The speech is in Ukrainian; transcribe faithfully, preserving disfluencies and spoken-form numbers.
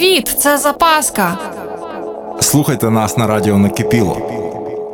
Привіт, це Запаска. Слухайте нас на радіо Накипіло.